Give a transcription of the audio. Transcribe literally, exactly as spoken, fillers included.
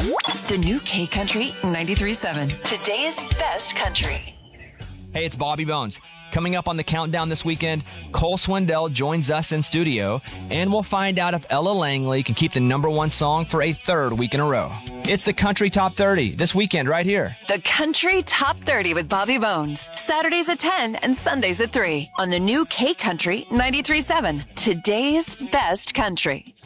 The new K Country ninety-three point seven. Today's best country. Hey, it's Bobby Bones. Coming up on the countdown this weekend, Cole Swindell joins us in studio, and we'll find out if Ella Langley can keep the number one song for a third week in a row. It's the Country Top thirty this weekend right here. The Country Top thirty with Bobby Bones. Saturdays at ten and Sundays at three on the new K Country ninety-three point seven. Today's best country.